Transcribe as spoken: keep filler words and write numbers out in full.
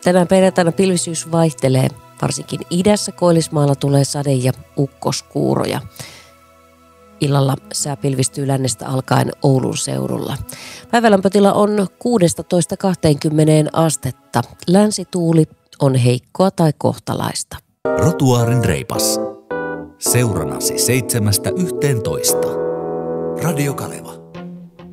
Tänään perjantaina pilvisyys vaihtelee. Varsinkin idässä Koillismaalla tulee sade- ja ukkoskuuroja. Illalla sää pilvistyy lännestä alkaen Oulun seudulla. Päivälämpötila on kuusitoista kaksikymmentä astetta. Länsituuli on heikkoa tai kohtalaista. Rotuaarin reipas. Seuranasi seitsemästä yhteentoista. Radio Kaleva.